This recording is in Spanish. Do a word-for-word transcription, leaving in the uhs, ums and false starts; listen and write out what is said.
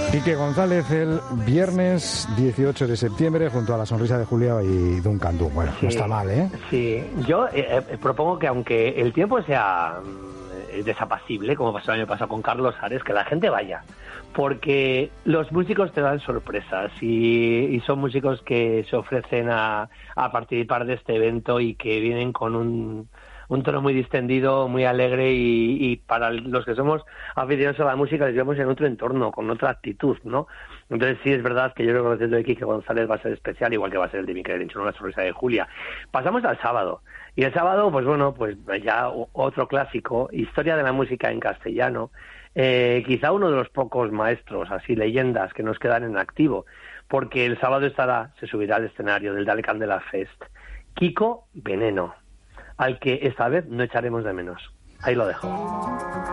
Quique González el viernes dieciocho de septiembre junto a La Sonrisa de Julia y Duncan Du. Bueno, sí, no está mal, ¿eh? Sí, yo eh, eh, propongo que aunque el tiempo sea eh, desapacible, como pasó el año pasado con Carlos Ares, que la gente vaya, porque los músicos te dan sorpresas y, y son músicos que se ofrecen a, a participar de este evento y que vienen con un... un tono muy distendido, muy alegre y, y para los que somos aficionados a la música les vemos en otro entorno, con otra actitud, ¿no? Entonces sí es verdad que yo creo que el concierto de Quique González va a ser especial, igual que va a ser el de Miquel Erenchun, La Sonrisa de Julia. Pasamos al sábado. Y el sábado, pues bueno, pues ya otro clásico, historia de la música en castellano, eh, quizá uno de los pocos maestros, así leyendas, que nos quedan en activo, porque el sábado estará, se subirá al escenario del Dale Candela Fest, Kiko Veneno, al que esta vez no echaremos de menos. Ahí lo dejo.